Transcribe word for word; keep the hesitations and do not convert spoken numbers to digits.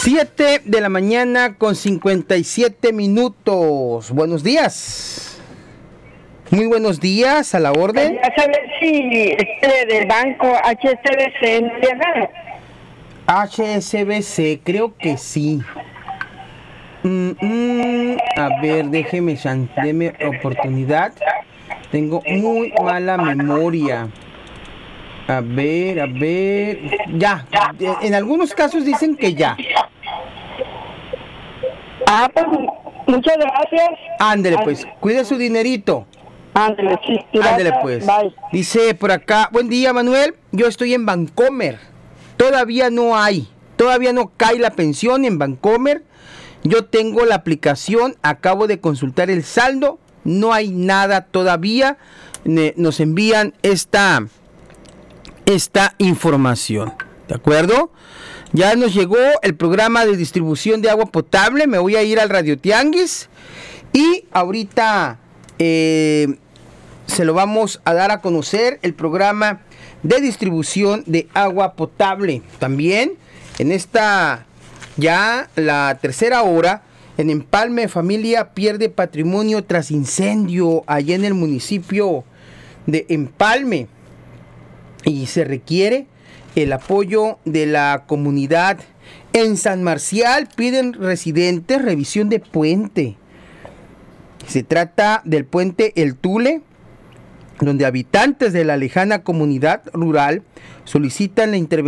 siete de la mañana con cincuenta y siete minutos. Buenos días. Muy buenos días, a la orden. Quería saber si este del banco H S B C no le ha dado. H S B C, creo que sí. Mm, mm, a ver, déjeme, déme oportunidad. Tengo muy mala memoria. A ver, a ver. Ya, en algunos casos dicen que ya. Ah, pues muchas gracias. Ándele pues, cuide su dinerito. Ándele, sí. Ándele pues. Bye. Dice por acá, buen día Manuel, yo estoy en Bancomer. Todavía no hay, todavía no cae la pensión en Bancomer. Yo tengo la aplicación, acabo de consultar el saldo, no hay nada todavía. Nos envían esta, esta información, ¿de acuerdo? Ya nos llegó el programa de distribución de agua potable, me voy a ir al Radio Tianguis y ahorita eh, se lo vamos a dar a conocer, el programa de distribución de agua potable. También en esta ya la tercera hora, en Empalme, familia pierde patrimonio tras incendio allá en el municipio de Empalme y se requiere el apoyo de la comunidad. En San Marcial piden residentes revisión de puente. Se trata del puente El Tule, donde habitantes de la lejana comunidad rural solicitan la intervención